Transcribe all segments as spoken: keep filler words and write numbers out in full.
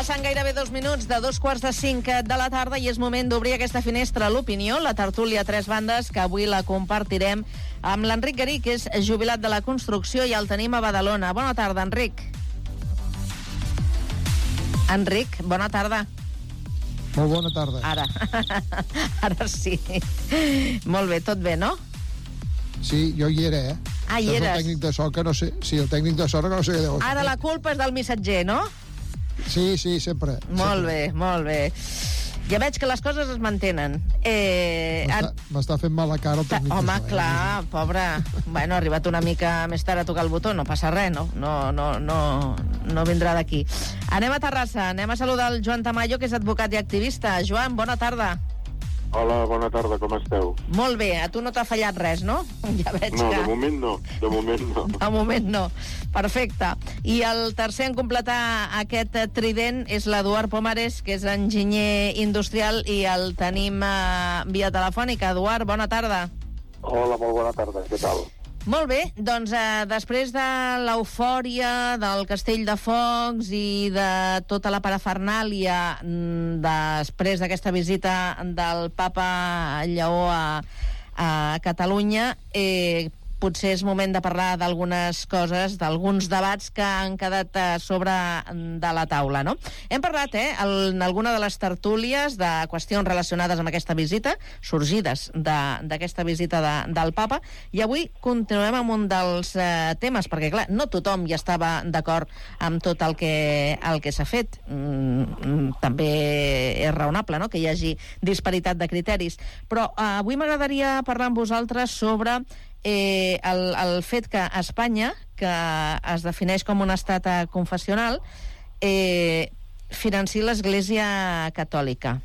Passen gairebé dos minuts de dos quarts de cinc de la tarda i és moment d'obrir aquesta finestra a l'opinió, la tertúlia a tres bandes, que avui la compartirem amb l'Enric Garí, que és jubilat de la construcció i el tenim a Badalona. Bona tarda, Enric. Enric, bona tarda. Molt bona tarda. Ara, ara sí. Molt bé, tot bé, no? Sí, jo hi era, eh? Ah, hi eres? eres. El tècnic de so, que no sé... Sí, el tècnic de so, que no sé què deu fer. Ara la culpa és del missatger, no? Sí, sí, sempre. Molt sempre. bé, molt bé. Ja veig que les coses es mantenen. Eh, M'està fent mal la cara el tècnic Home, de so. clar, eh? Pobre. Bueno, ha arribat una mica més tard a tocar el botó, no passa res, no? No, no, no, no vindrà d'aquí. Anem a Terrassa, anem a saludar el Joan Tamayo, que és advocat i activista. Joan, bona tarda. Hola, bona tarda, com esteu? Molt bé, a tu no t'ha fallat res, no? Ja veig no, que... de moment no, de moment no. De moment no, perfecte. I el tercer en completar aquest trident és l'Eduard Pomares, que és enginyer industrial, i el tenim a via telefònica. Eduard, bona tarda. Hola, molt bona tarda, què tal? Molt bé, doncs eh, després de l'eufòria del Castell de Focs i de tota la parafernàlia mm, després d'aquesta visita del papa Lleó a, a Catalunya, eh, potser és moment de parlar d'algunes coses, d'alguns debats que han quedat a sobre de la taula, no? Hem parlat, eh, en alguna de les tertúlies de qüestions relacionades amb aquesta visita, sorgides d'aquesta visita de, del papa, i avui continuem amb un dels eh, temes, perquè, clar, no tothom hi estava d'acord amb tot el que, el que s'ha fet. Mm, també és raonable, no?, que hi hagi disparitat de criteris. Però eh, avui m'agradaria parlar amb vosaltres sobre Eh, el, el fet que Espanya, que es defineix com un estat confessional, eh, financi l'Església Catòlica.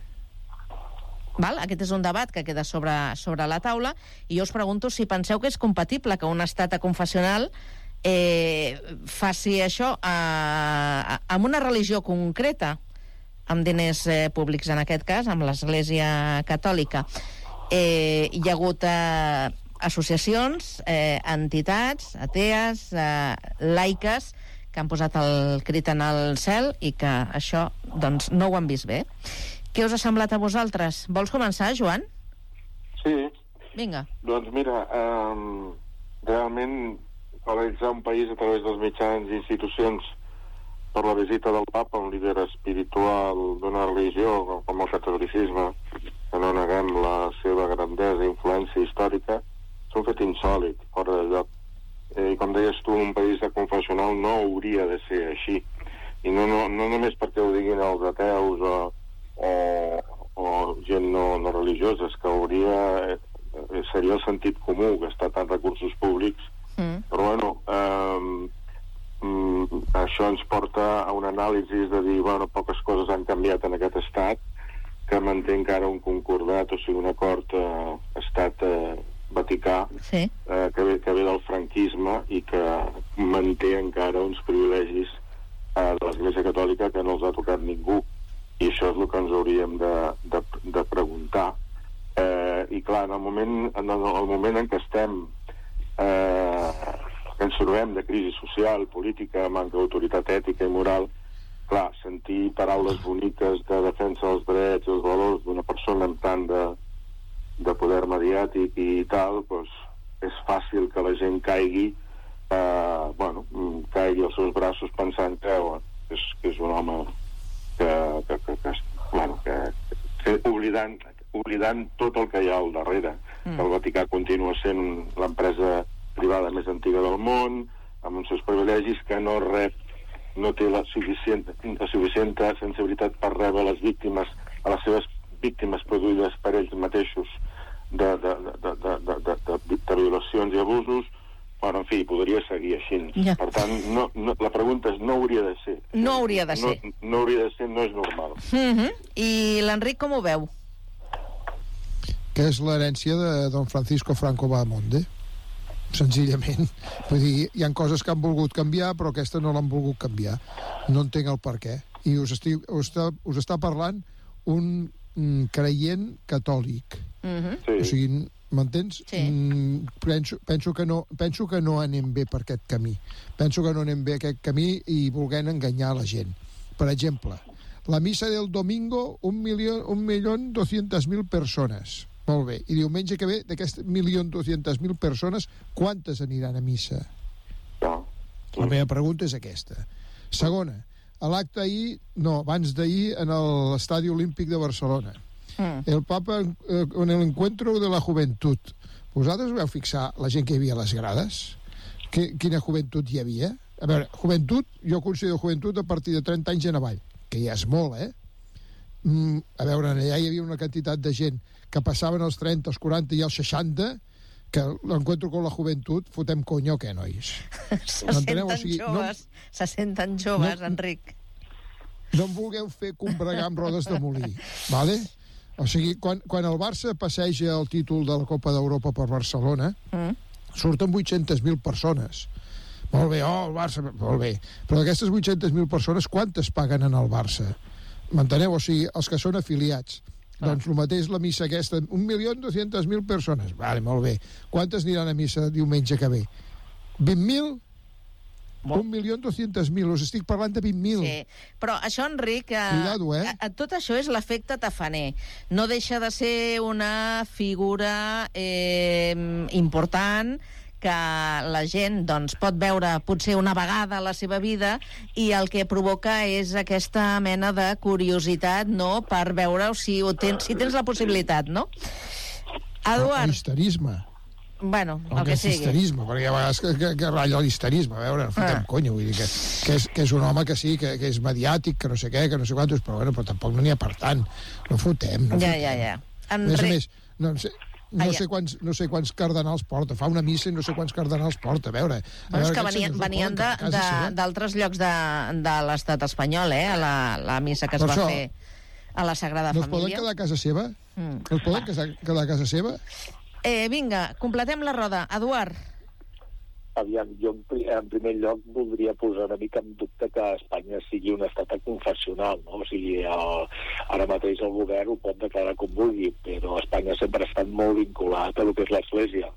Val? Aquest és un debat que queda sobre, sobre la taula, i jo us pregunto si penseu que és compatible que un estat confessional eh, faci això a, a, amb una religió concreta, amb diners eh, públics, en aquest cas, amb l'Església Catòlica. Eh, hi ha hagut... Eh, associacions, eh, entitats, atees, eh, laiques, que han posat el crit en el cel i que això, doncs, no ho han vist bé. Què us ha semblat a vosaltres? Vols començar, Joan? Sí. Vinga. Doncs mira, um, realment analitzar un país a través dels mitjans i institucions per la visita del papa, un líder espiritual d'una religió com el catolicisme, que no neguem la seva grandesa i influència històrica, és un fet insòlit, fora de lloc. Eh, I com deies tu, un país de confessional no hauria de ser així. I no, no, no només perquè ho diguin els ateus o, o, o gent no, no religiosa, és que hauria... Eh, seria el sentit comú gastar tants recursos públics. Mm. Però bueno, eh, mm, això ens porta a una anàlisi de dir, bueno, poques coses han canviat en aquest estat, que manté encara un concordat, o sigui, un acord eh, estat... Eh, Vaticà, sí. eh, que, ve, que ve del franquisme i que manté encara uns privilegis eh, de l'Església Catòlica que no els ha tocat ningú, i això és el que ens hauríem de, de, de preguntar. Eh, i clar, en el moment en el, el moment en què estem eh, que ens trobem de crisi social, política, manca d'autoritat ètica i moral, clar, sentir paraules boniques de defensa dels drets i els valors d'una persona amb tant de de poder mediàtic i tal, doncs és fàcil que la gent caigui eh, bueno, caigui als seus braços pensant que, bueno, és, que és un home que, que, que, que, bueno, que, que oblidant, oblidant tot el que hi ha al darrere. Mm. El Vaticà continua sent l'empresa privada més antiga del món, amb uns seus privilegis, que no rep, no té la suficient, la suficient sensibilitat per rebre les víctimes, a les seves víctimes produïdes per ells mateixos de, de, de, de, de, de, de, de violacions i abusos. Bueno, en fi, podria seguir així. Ja. Per tant, no, no, la pregunta és, no hauria de ser. No hauria de ser. No, no hauria de ser, no és normal. Mm-hmm. I l'Enric com ho veu? Que és l'herència de don Francisco Franco Bahamonde, senzillament. Vull dir, hi ha coses que han volgut canviar, però aquesta no l'han volgut canviar. No entenc el per què. I us, estic, us, està, us està parlant un creient catòlic. Mm-hmm. Sí. O sigui, m'entens? Sí. Mm, penso, penso, que no, penso que no anem bé per aquest camí. Penso que no anem bé aquest camí i volguem enganyar la gent. Per exemple, La missa del domingo, un milió, un milió dos-centes mil persones. Molt bé. I diumenge que ve, d'aquestes un milió dos-centes mil persones, quantes aniran a missa? No. La meva pregunta és aquesta. Segona, a l'acte ahir, no, abans d'ahir, en l'Estadi Olímpic de Barcelona. Mm. El Papa eh, en l'encuentro de la juventud. Vosaltres vau fixar la gent que hi havia a les grades? Que, quina joventut hi havia? A veure, joventut, jo considero joventut a partir de trenta anys en avall, que ja és molt, eh? Mm, a veure, allà hi havia una quantitat de gent que passaven els trenta, els quaranta i els seixanta, que l'encuentro con la joventut, fotem conya o què, nois? Se senten o sigui, joves, no, se senten joves, no, Enric. No em vulgueu fer combregar amb rodes de molí, vale? O sigui, quan, quan el Barça passeja el títol de la Copa d'Europa per Barcelona, mm. surten vuit-centes mil persones. Molt bé, oh, el Barça, molt bé. Però d'aquestes vuit-centes mil persones, quantes paguen en el Barça? M'enteneu? O sigui, els que són afiliats. Ah. Doncs el mateix la missa aquesta, un milió dos-centes mil persones. Vale, molt bé. Quantes aniran a missa diumenge que ve? vint mil? un milió dos-centes mil. Us estic parlant de vint mil. Sí, però això, Enric, eh, Cuidado, eh? eh, tot això és l'efecte tafaner. No deixa de ser una figura eh, important que la gent doncs, pot veure potser una vegada a la seva vida i el que provoca és aquesta mena de curiositat, no?, per veure si, ho tens, si tens la possibilitat, no? Eduard. O histerisme. Bueno, el, el que, que sigui. Histerisme, perquè hi ha vegades que, que, que ratlla l'histerisme, a veure, no fotem ah. conya, vull dir que, que, és, que és un home que sí, que, que és mediàtic, que no sé què, que no sé quantos, però, bueno, però tampoc no n'hi ha per tant. No fotem, no ja, fotem. Ja, ja, ja. A més a més, no sé... No, ah, ja. sé quants, no sé quants cardenals porta. Fa una missa i no sé quants cardenals porta. A veure... A bueno, veure és que venien, venien d'altres llocs de, de l'estat espanyol, eh? A la, la missa que es per va això, fer a la Sagrada no Família. No es poden quedar a casa seva? Mm. No es poden va. quedar a casa seva? Eh, vinga, completem la roda. Eduard. Aviam, jo en primer lloc voldria posar una mica en dubte que Espanya sigui un estat confessional, no? O sigui, el, ara mateix el govern ho pot declarar com vulgui, però Espanya sempre ha estat molt vinculat a el que és l'Església,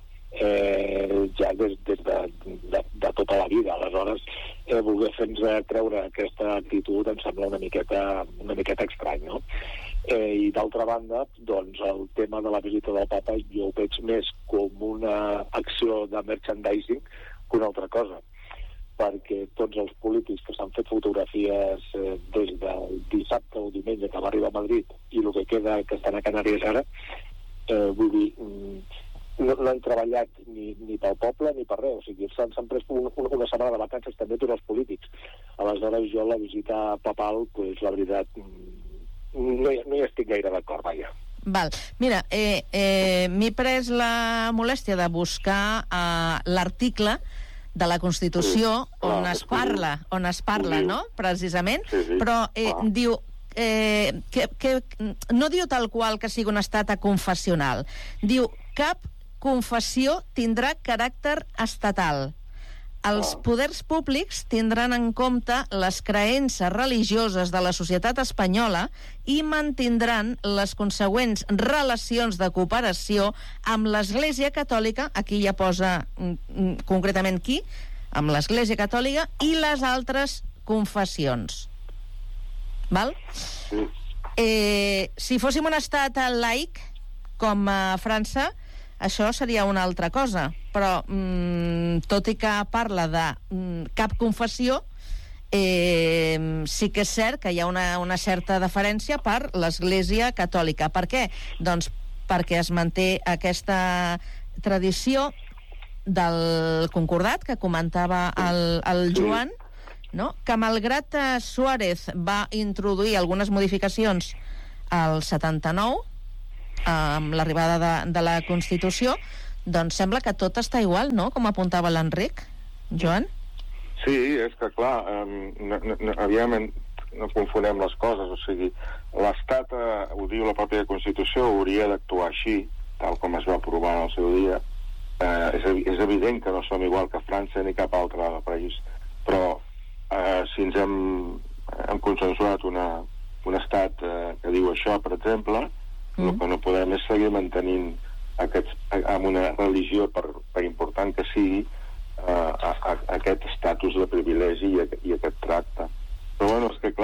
eh, ja des, des de, de, de tota la vida. Aleshores, eh, voler fer-nos creure aquesta actitud em sembla una miqueta, una miqueta estrany, no? Eh, i d'altra banda, doncs el tema de la visita del Papa jo ho veig més com una acció de merchandising que una altra cosa, perquè tots els polítics que s'han fet fotografies eh, des del dissabte o diumenge que va arribar a Madrid i el que queda que estan a Canàries ara, eh, vull dir, no, no han treballat ni, ni pel poble ni per res, o sigui, s'han pres un, un, una setmana de vacances també tots els polítics. Aleshores jo la visita papal, pues, la veritat, no hi, no hi estic gaire d'acord, vaja. Val. Mira, eh, eh, m'he pres la molèstia de buscar eh, l'article de la Constitució sí, on, es parla, on es parla, no?, precisament, sí, sí. però eh, ah. diu eh, que, que no diu tal qual que sigui un estat confessional, diu cap confessió tindrà caràcter estatal. Els poders públics tindran en compte les creences religioses de la societat espanyola i mantindran les consegüents relacions de cooperació amb l'Església Catòlica, aquí ja posa mm, concretament qui, amb l'Església Catòlica i les altres confessions. Val? Eh, si fóssim un estat laic, com a França, això seria una altra cosa, però mm, tot i que parla de mm, cap confessió, eh, sí que és cert que hi ha una, una certa deferència per l'Església Catòlica. Per què? Doncs perquè es manté aquesta tradició del concordat que comentava el, el Joan, no? Que malgrat Suárez va introduir algunes modificacions al setanta-nou, amb l'arribada de, de la Constitució, doncs sembla que tot està igual, no?, com apuntava l'Enric. Joan? Sí, és que clar, um, no, no, aviam, no confonem les coses, o sigui, l'Estat, eh, ho diu la pròpia Constitució, hauria d'actuar així, tal com es va aprovar en el seu dia. Eh, és, és evident que no som igual que França ni cap altre país, però eh, si ens hem, hem consensuat una, un estat eh, que diu això, per exemple, mm. el que no podem és seguir mantenint aquest, amb una religió, per, per important que sigui, eh, a, a, aquest estatus de privilegi i, a, i aquest tracte. Però bueno, és que clar,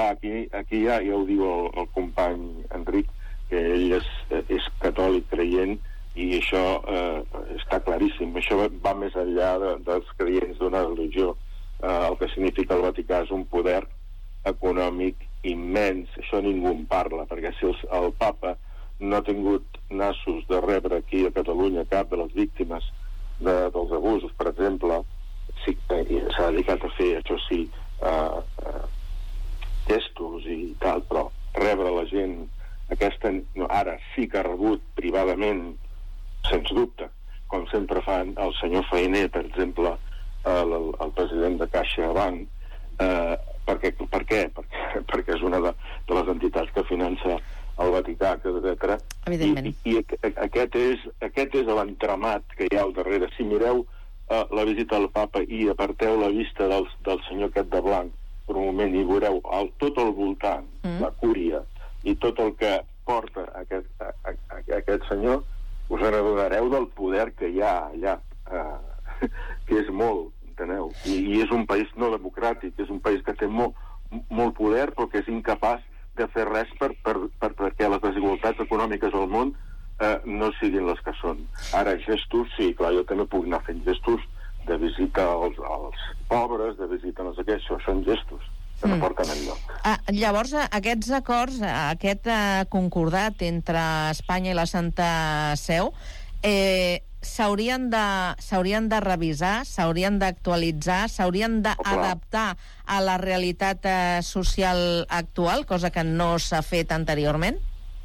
clar, aquí, aquí ja, ja ho diu el, el company Enric, que ell és, és catòlic creient, i això eh, està claríssim. Això va més enllà de, dels creients d'una religió. Eh, el que significa el Vaticà és un poder econòmic immens. Això ningú en parla, perquè si el, el papa no ha tingut nassos de rebre aquí a Catalunya cap de les víctimes de, dels abusos, per exemple, sí, eh, s'ha dedicat a fer, això sí, eh, eh, gestos i tal, però rebre la gent aquesta, no, ara sí que ha rebut privadament, sens dubte, com sempre fan el senyor Fainé, per exemple, el, el, el president de CaixaBank, eh, perquè, per què? Perquè, perquè és una de, de les entitats que finança el Vaticà, etcètera. Evidentment. I, i aquest és, aquest és l'entramat que hi ha al darrere. Si mireu eh, la visita del papa i aparteu la vista del, del senyor aquest de blanc per un moment i veureu el, tot el voltant, mm. la cúria, i tot el que porta aquest, a, a, a, aquest senyor, us adonareu del poder que hi ha allà, eh, que és molt, enteneu? I, I és un país no democràtic, és un país que té molt, molt poder, però que és incapaç de fer res per, per, per, perquè les desigualtats econòmiques al món eh, no siguin les que són. Ara, gestos, sí, clar, jo també puc anar fent gestos de visita als, als pobres, de visita a no sé què, això són gestos que no mm. porten enlloc. Ah, llavors, aquests acords, aquest eh, concordat entre Espanya i la Santa Seu, eh, s'haurien de, s'haurien de revisar, s'haurien d'actualitzar, s'haurien d'adaptar a la realitat eh, social actual, cosa que no s'ha fet anteriorment?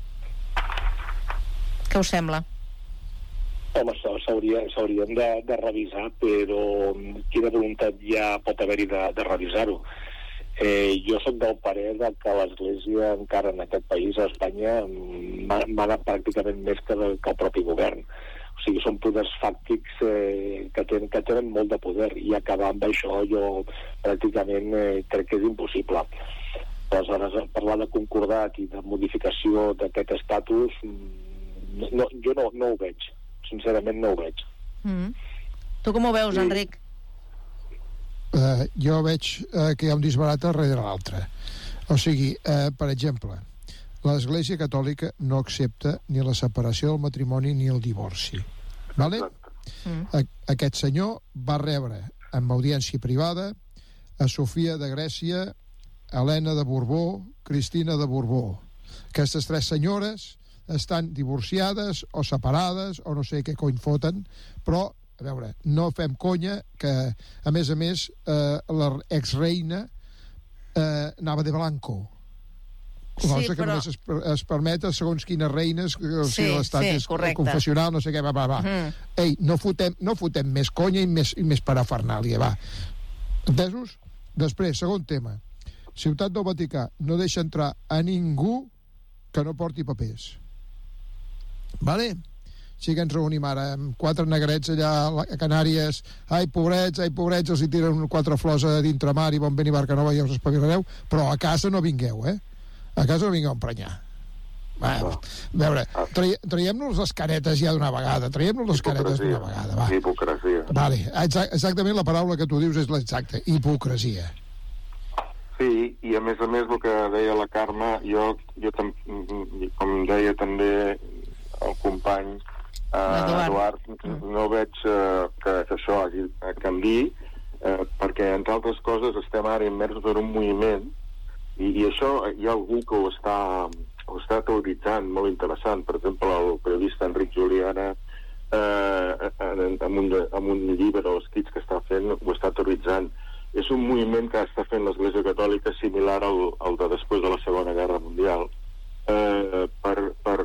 Què us sembla? Home, s'haurien de, de revisar, però quina voluntat ja pot haver-hi de, de revisar-ho? Eh, jo soc del parer de que l'Església encara en aquest país, a Espanya, mana pràcticament més que, de, que el propi govern. O sigui, són poders fàctics eh, que, tenen, que tenen molt de poder, i acabar amb això jo pràcticament eh, crec que és impossible. Aleshores, parlar de concordat i de modificació d'aquest estatus, no, jo no, no ho veig. Sincerament no ho veig. Mm. Tu com ho veus, sí. Enric? Uh, jo veig uh, que hi ha un disbarat darrere l'altre. O sigui, uh, per exemple, l'Església Catòlica no accepta ni la separació del matrimoni ni el divorci. Vale? Mm. A- aquest senyor va rebre amb audiència privada a Sofia de Grècia, Helena de Borbó, Cristina de Borbó. Aquestes tres senyores estan divorciades o separades o no sé què cony foten, però a veure, no fem conya que, a més a més, eh, l'exreina eh, anava de blanco. Cosa sí, que però... només es, es permet a segons quines reines, o sí, sigui, l'estat sí, és correcte. confessional, no sé què, va, va, va. Mm. Ei, no fotem, no fotem més conya i més, i més parafernàlia, va. Entesos? Després, segon tema. Ciutat del Vaticà no deixa entrar a ningú que no porti papers. Vale? Sí que ens reunim ara amb quatre negrets allà a Canàries, ai pobrets, ai pobrets, els hi tiren quatre flors a dintre mar i bon vent i barca nova i ja us espavilareu, però a casa no vingueu, eh? A casa no vingueu a emprenyar. Va, a veure, trai, traiem-nos les caretes ja d'una vegada, traiem-nos les caretes d'una vegada, va. Hipocresia. Vale, exactament la paraula que tu dius és l'exacta, hipocresia. Sí, i a més a més el que deia la Carme, jo, jo tam, com deia també el company Uh, Eduard, mm. no veig uh, que, que això hagi uh, canviï, uh, perquè, entre altres coses, estem ara immersos en un moviment, i, i això hi ha algú que ho està, ho està teoritzant, molt interessant. Per exemple, el periodista Enric Juliana, uh, en, en, un, en un llibre o escrits que està fent, ho està teoritzant. És un moviment que està fent l'Església Catòlica similar al, al de després de la Segona Guerra Mundial, uh, per... per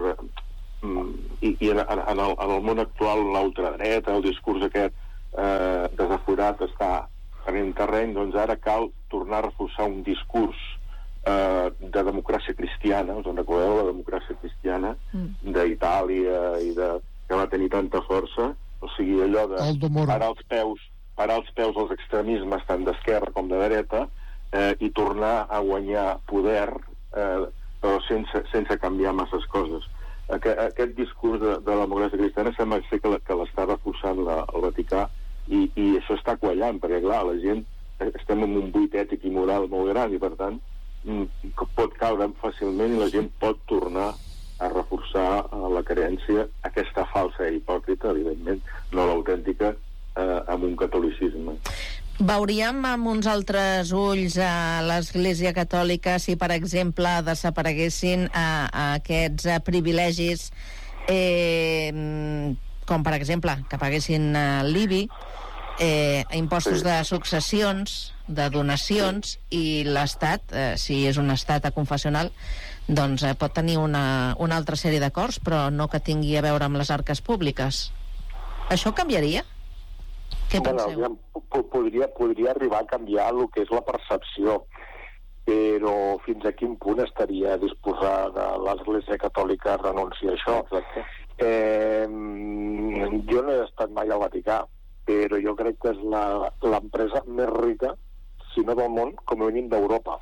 i, i en, en, el, en el món actual l'ultradreta, el discurs aquest eh, desaforat està prenent terreny, doncs ara cal tornar a reforçar un discurs eh, de democràcia cristiana. Us en recordeu la democràcia cristiana mm. d'Itàlia i de, que va tenir tanta força? O sigui, allò de parar els peus parar els peus als extremismes tant d'esquerra com de dreta eh, i tornar a guanyar poder eh, però sense, sense canviar masses coses. Aquest, aquest discurs de, de la democràcia cristiana sembla ser que, que l'està reforçant la, el Vaticà i, i això està quallant, perquè clar, la gent estem en un buit ètic i moral molt gran i per tant pot caure fàcilment i la gent pot tornar a reforçar la creença, aquesta falsa i hipòcrita, evidentment, no l'autèntica, eh, amb un catolicisme. Veuríem amb uns altres ulls a l'Església Catòlica si, per exemple, desapareguessin a, a aquests a privilegis eh, com, per exemple, que paguessin a l'I B I, eh, impostos de successions, de donacions, i l'Estat, eh, si és un estat aconfessional, doncs eh, pot tenir una, una altra sèrie d'acords, però no que tingui a veure amb les arques públiques. Això canviaria? Què penseu? Bueno, podria, podria arribar a canviar el que és la percepció, però fins a quin punt estaria disposada l'Església Catòlica a renunciar a això? Exacte. Eh, jo no he estat mai al Vaticà, però jo crec que és la, l'empresa més rica, si no del món, com a mínim d'Europa.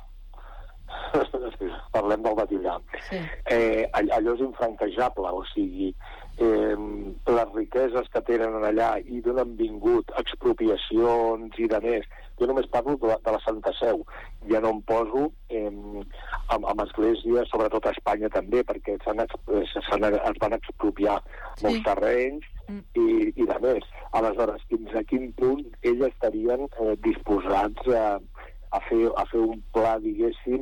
Parlem del Vaticà. Sí. Eh, allò és infranquejable, o sigui, eh, les riqueses que tenen allà i d'on han vingut, expropiacions i de més. Jo només parlo de la, de la Santa Seu. Ja no em poso eh, amb, amb esglésies, sobretot a Espanya també, perquè s'han, s'han, es van expropiar sí. molts terrenys i, i de més. Aleshores, fins a quin punt ells estarien eh, disposats a, a, fer, a fer un pla, diguéssim,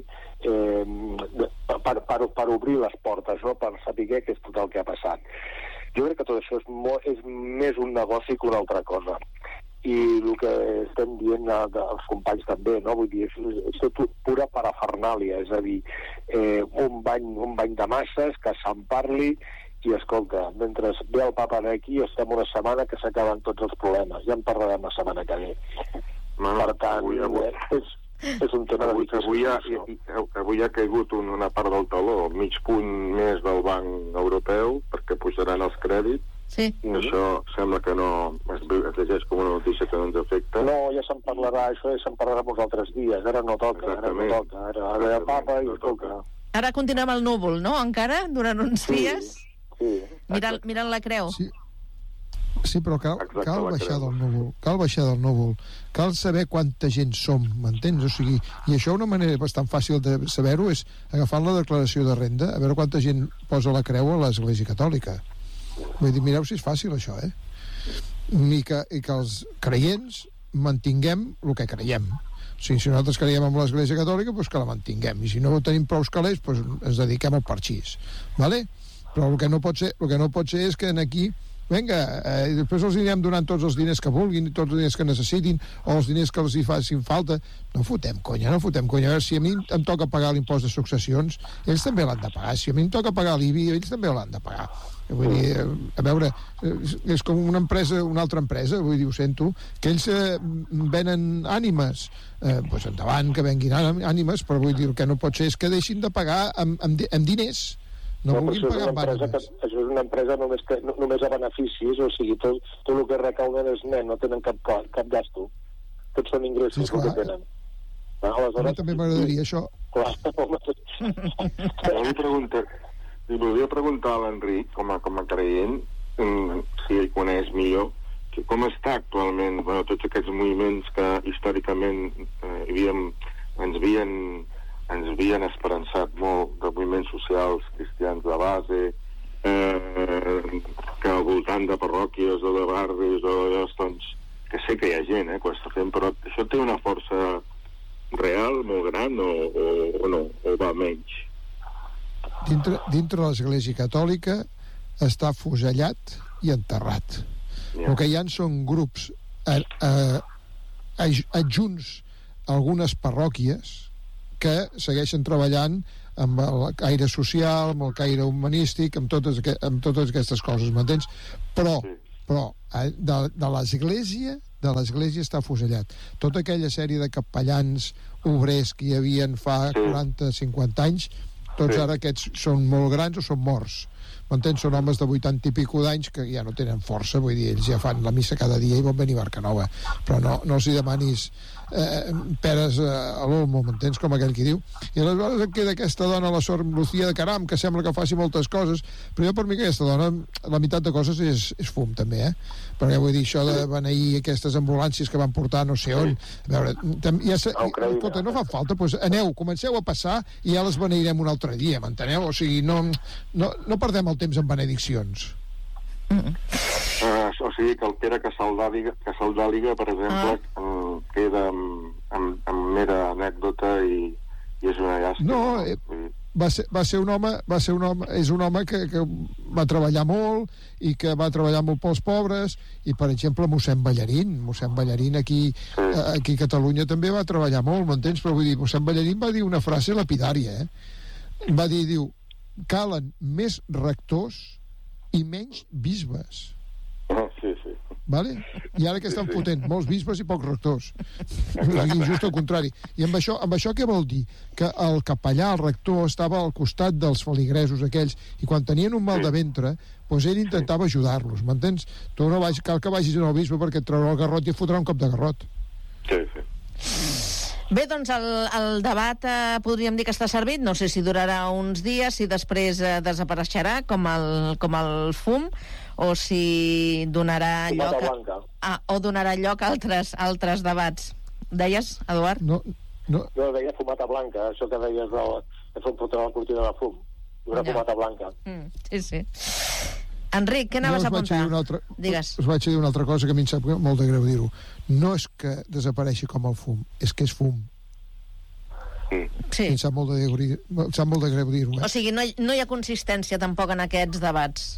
eh, per, per, per obrir les portes, no? Per saber què és tot el que ha passat. Jo crec que tot això és, mo, és més un negoci que una altra cosa. I el que estem dient als companys també, no? Vull dir, és, és tot pura parafernàlia, és a dir, eh, un, bany, un bany de masses, que se'n parli, i escolta, mentre ve el papa aquí estem una setmana que s'acaben tots els problemes. Ja en parlarem la setmana que ve. No, per tant, avui, avui, és, és un tema avui, de avui, ha, avui ha caigut una part del taló, mig punt més del Banc Europeu, perquè pujaran els crèdits. Sí. Això sembla que no es, es llegeix com una notícia que no ens afecta. No, ja se'n parlarà, això ja se'n parlarà uns altres dies. Ara no toca, Exactament. ara no toca. Ara, ara el papa i no toca. Ara continuem al núvol, no? Encara, durant uns sí, dies? Sí. Mirant, mirant la creu. Sí. Sí, però cal, cal baixar del núvol, cal baixar del núvol, cal saber quanta gent som, m'entens? O sigui, i això una manera bastant fàcil de saber-ho és agafant la declaració de renda, a veure quanta gent posa la creu a l'Església Catòlica. Vull dir, mireu si és fàcil això, eh? I que, i que els creients mantinguem el que creiem. O sigui, si nosaltres creiem en l'Església Catòlica, doncs que la mantinguem, i si no tenim prou calés, doncs ens dediquem al parxís, vale? Però el que no pot ser, el que no pot ser és que aquí vinga, eh, després els anirem donant tots els diners que vulguin, tots els diners que necessitin, o els diners que els hi facin falta. No fotem conya, no fotem conya. A veure, si a mi em toca pagar l'impost de successions, ells també l'han de pagar. Si a mi em toca pagar l'I B I, ells també l'han de pagar. Vull dir, a veure, és com una empresa, una altra empresa, vull dir, ho sento, que ells eh, venen ànimes, eh, doncs endavant que venguin ànimes, però vull dir, el que no pot ser és que deixin de pagar amb, amb, amb diners. No, no vulguin pagar amb ànimes. Que, això és una empresa només, que, no, només a beneficis, o sigui, tot, tot el que recauden és net, no tenen cap, cap gasto. Tots són ingressos, sí, el que tenen. Ah, aleshores, a mi també m'agradaria això. Clar. Jo li pregunto, li volia preguntar a l'Enric, com a, com a creient, si ell coneix millor, que com està actualment, bueno, tots aquests moviments que històricament eh, havíem, ens havien ens havien esperançat molt de moviments socials cristians de base, eh, que al voltant de parròquies o de barris o de doncs, que sé que hi ha gent eh, que ho està fent, però això té una força real molt gran o, o, o no, o va menys? Dintre, dintre de l'Església Catòlica està fusellat i enterrat. Yeah. El que hi ha són grups a, a, a, adjunts a algunes parròquies que segueixen treballant amb el caire social, amb el caire humanístic, amb totes, amb totes aquestes coses, m'entens? Però, però de, de l'Església de l'Església està fusellat. Tota aquella sèrie de capellans obrers que hi havien fa quaranta cinquanta anys, tots ara aquests són molt grans o són morts. m'entens? Són homes de vuitanta i pico d'anys que ja no tenen força, vull dir, ells ja fan la missa cada dia i volen venir a Barcanova, però no, no els hi demanis eh, peres eh, a l'olmo, m'entens, com aquell que diu. I aleshores et queda aquesta dona, la Sor Lucía de Caram, que sembla que faci moltes coses, però jo per mi aquesta dona, la meitat de coses és, és fum també, eh? Perquè vull dir, això de beneir aquestes ambulàncies que van portar no sé on, a veure, ja se, escolta, no fa falta, doncs aneu, comenceu a passar i ja les beneirem un altre dia, m'enteneu? O sigui, no, no, no perdem el temps en benediccions. Mm. Uh, o sigui que el Pere Casaldàliga, Casaldàliga per exemple, ah. queda amb, amb, amb mera anècdota i, i és una llàstima. No, eh, va ser, va ser un home, va ser un home, és un home que, que va treballar molt i que va treballar molt pels pobres, i per exemple mossèn Ballarín, mossèn Ballarín aquí, sí. aquí a Catalunya també va treballar molt, m'entens? Però vull dir, mossèn Ballarín va dir una frase lapidària, eh? Va dir, diu, calen més rectors i menys bisbes. Ah, sí, sí. Vale? I ara que estan fotent molts bisbes i pocs rectors. Just al contrari. I amb això, amb això què vol dir? Que el capellà, el rector, estava al costat dels feligresos aquells, i quan tenien un mal de ventre, doncs ell intentava ajudar-los, m'entens? Tu no vagis, cal que vagis al bisbe perquè et traurà el garrot i et fotrà un cop de garrot. Sí, sí. Bé, doncs el, el debat eh, podríem dir que està servit, no sé si durarà uns dies, si després eh, desapareixerà com el, com el fum, o si donarà lloc a, a, o donarà lloc a altres, altres debats. Deies, Eduard? No, no. Jo deia fumata blanca, això que deies del, que són fotre la cortina de fum. Una ja. Fumata blanca. Mm, sí, sí. Enric, què anaves a apuntar? Altra, Digues. Us vaig dir una altra cosa que a mi em sap molt de greu dir-ho. No és que desapareixi com el fum, és que és fum. Sí. Em sap molt de greu, em sap molt de greu dir-ho. Eh? O sigui, no hi, no hi ha consistència tampoc en aquests debats.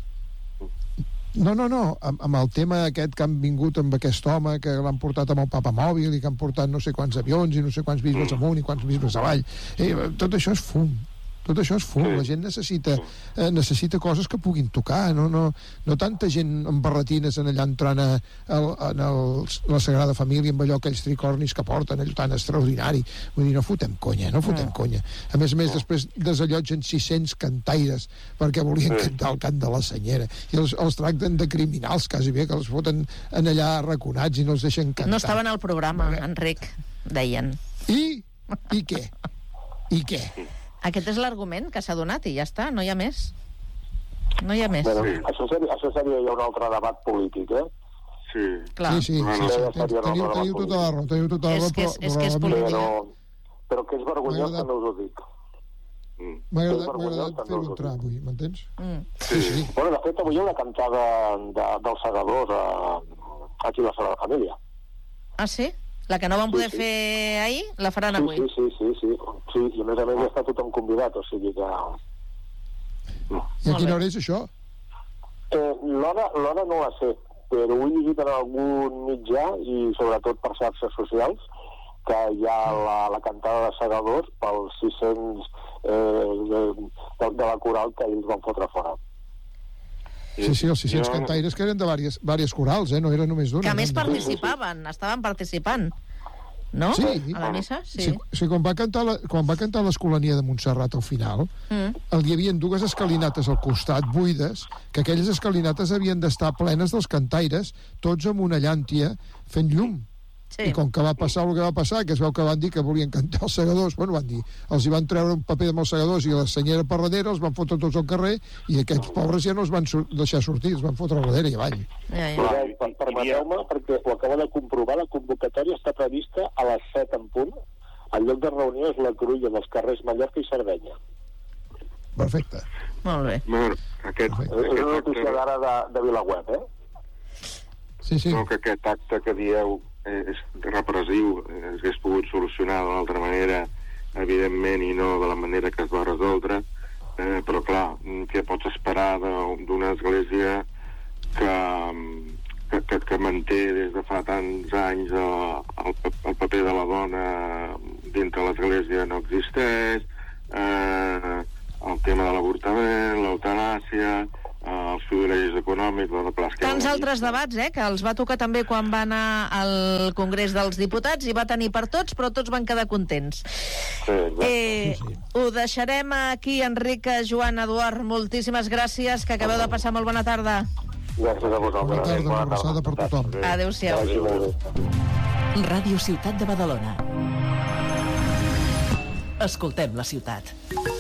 No, no, no, amb, amb el tema aquest que han vingut amb aquest home, que l'han portat amb el papamòbil i que han portat no sé quants avions i no sé quants bisbes amunt i quants bisbes avall. Eh, tot això és fum. Tot això és fum. La gent necessita, eh, necessita coses que puguin tocar, no, no, no tanta gent amb barretines en allà entrant a, a, a, a la Sagrada Família amb allò, aquells tricornis que porten, allò tan extraordinari. Vull dir, no fotem conya, no fotem conya. A més a més, després desallotgen sis-cents cantaires perquè volien cantar el cant de la senyera. I els, els tracten de criminals, quasi bé, que els foten en allà arraconats i no els deixen cantar. No estaven al programa, Enric, deien. I? I què? I què? Aquest és l'argument que s'ha donat i ja està, no hi ha més. No hi ha més. Bueno, això, seria, això seria ja un altre debat polític, eh? Sí. Clar. Sí, sí, sí, sí. Teniu, teniu, teniu tota la raó, teniu tota la raó, és que és, és, que és polític. Però, però que és vergonyós que no us ho dic. M'ha agradat, agradat fer-ho entrar avui, m'entens? Mm. Sí, sí. Bueno, de fet, avui hi ha una cantada de, dels segadors a, aquí a la Sagrada Família. Ah, sí? La que no van poder sí, sí. fer ahir, la faran sí, avui. Sí, sí, sí, sí, sí. I a més a més ja està tothom convidat, o sigui que... I a quina hora és això? Eh, l'hora, l'hora no la sé, però ho he llegit en algun mitjà i sobretot per xarxes socials que hi ha la, la cantada de segadors pels sis-cents eh, de, de, de la coral que ells van fotre fora. Sí, sí, els sis-cents cantaires que eren de vàries, vàries corals, eh? No era només d'una. Que a més participaven, estaven participant, no? Sí. A la missa, sí. Sí, sí quan, va cantar la, quan va cantar l'Escolania de Montserrat al final, mm. hi havia dues escalinates al costat, buides, que aquelles escalinates havien d'estar plenes dels cantaires, tots amb una llàntia fent llum. Sí. I com que va passar el que va passar, que es veu que van dir que volien cantar els segadors, bueno, van dir, els hi van treure un paper amb els segadors i la senyera per darrere, els van fotre tots al carrer i aquests pobres ja no els van sur deixar sortir, els van fotre a darrere i avall. Ja, ja. Per, permeteu-me, perquè ho acabo de comprovar, la convocatòria està prevista a les set en punt. El lloc de reunió és la Cruïlla dels carrers Mallorca i Sardenya. Perfecte. Molt bé. Bueno, aquest, Perfecte. aquest és una notícia d'ara de, de Vilaweb, eh? Sí, sí. No, que aquest acte que dieu és repressiu, es hagués pogut solucionar d'una altra manera, evidentment, i no de la manera que es va resoldre, eh, però clar, què pots esperar d'una església que, que, que, que manté des de fa tants anys el, el, el paper de la dona dintre l'església no existeix, eh, el tema de l'avortament, l'eutanàsia, eh, els privilegis econòmics, el pla esquerra. Tants altres debats, eh, que els va tocar també quan va anar al Congrés dels Diputats i va tenir per tots, però tots van quedar contents. Sí, eh, sí, sí. Ho deixarem aquí, Enric, Joan, Eduard, moltíssimes gràcies, que acabeu de passar molt bona tarda. Gràcies a vosaltres. Bona tarda, una abraçada per tothom. Adéu-siau. Ràdio Ciutat de Badalona. Escoltem la ciutat.